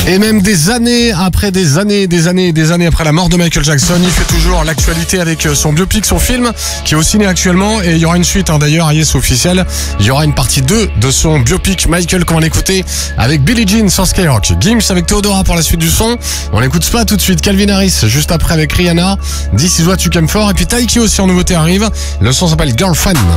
Et même des années après la mort de Michael Jackson, il fait toujours l'actualité avec son biopic, son film, qui est au ciné actuellement. Et il y aura une suite, d'ailleurs, yes, officielle. Il y aura une partie 2 de son biopic Michael, qu'on va l'écouter avec Billie Jean sur Skyrock. Gims avec Theodora pour la suite du son. On l'écoute pas tout de suite. Calvin Harris juste après avec Rihanna. This is what you came for. Et puis Taiki aussi en nouveauté arrive. Le son s'appelle Girlfriend.